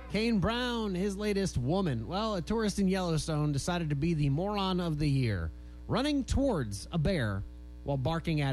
Kane Brown, his latest Woman. Well, a tourist in Yellowstone decided to be the moron of the year, running towards a bear while barking at